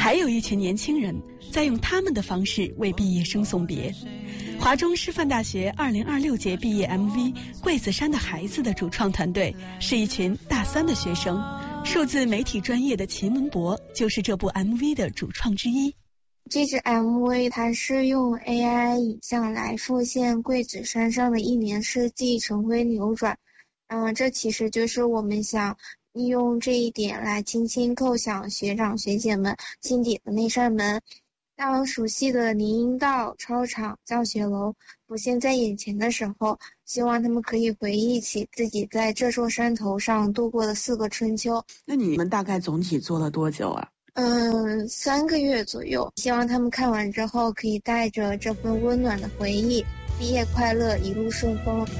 还有一群年轻人在用他们的方式为毕业生送别。华中师范大学2026届毕业 MV《桂子山的孩子》的主创团队是一群大3的学生，数字媒体专业的秦文博就是这部 MV 的主创之一。 这支 MV 它是用 AI 影像来复现桂子山上的一年四季晨辉流转。这其实就是我们想利用这一点来轻轻叩响学长学姐们心底的那扇门。当熟悉的林荫道、操场、教学楼浮现在眼前的时候，希望他们可以回忆起自己在这座山头上度过的4个春秋。 那你们大概总体做了多久啊 ？3个月左右。希望他们看完之后可以带着这份温暖的回忆，毕业快乐，一路顺风。